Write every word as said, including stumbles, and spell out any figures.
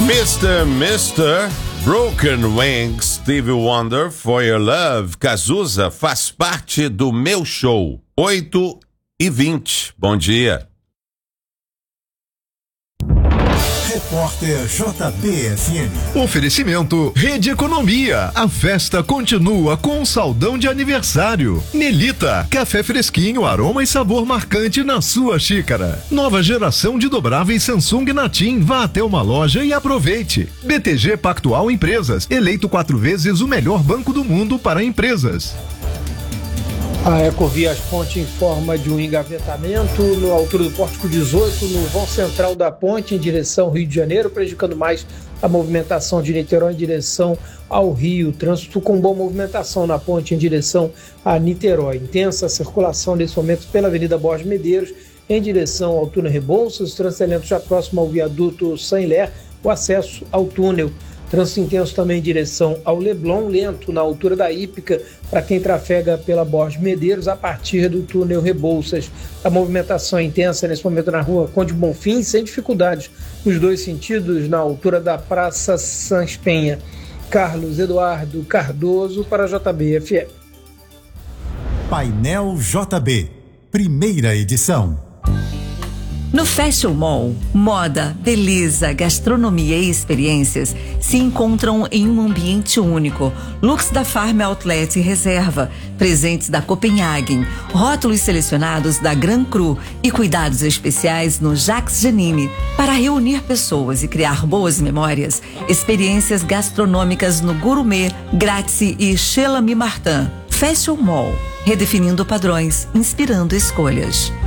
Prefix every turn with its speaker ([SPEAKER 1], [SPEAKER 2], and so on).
[SPEAKER 1] mister mister Broken Wings, Stevie Wonder, For Your Love, Cazuza, faz parte do meu show. oito e vinte. Bom dia.
[SPEAKER 2] Repórter J B F M.
[SPEAKER 3] Oferecimento Rede Economia. A festa continua com um saldão de aniversário. Nelita, café fresquinho, aroma e sabor marcante na sua xícara. Nova geração de dobráveis Samsung Natim. Vá até uma loja e aproveite. B T G Pactual Empresas, eleito quatro vezes o melhor banco do mundo para empresas.
[SPEAKER 4] A Ecovias Ponte informa de um engavetamento na altura do Pórtico dezoito, no vão central da ponte, em direção ao Rio de Janeiro, prejudicando mais a movimentação de Niterói em direção ao Rio. Trânsito com boa movimentação na ponte em direção a Niterói. Intensa circulação nesse momento pela Avenida Borges Medeiros, em direção ao túnel Rebouças. Trânsito lento já próximo ao viaduto Saint-Hilaire, o acesso ao túnel. Trânsito intenso também em direção ao Leblon, lento na altura da Hípica, para quem trafega pela Borges Medeiros a partir do túnel Rebouças. A movimentação é intensa nesse momento na rua Conde Bonfim, sem dificuldades nos dois sentidos, na altura da Praça Sans Penha. Carlos Eduardo Cardoso para a J B F M.
[SPEAKER 2] Painel J B, primeira edição.
[SPEAKER 5] No Fashion Mall, moda, beleza, gastronomia e experiências se encontram em um ambiente único. Looks da Farm Outlet Reserva, presentes da Copenhagen, rótulos selecionados da Gran Cru e cuidados especiais no Jacques Janine. Para reunir pessoas e criar boas memórias, experiências gastronômicas no Gourmet, Grazie e Chez L'Ami Martin. Fashion Mall, redefinindo padrões, inspirando escolhas.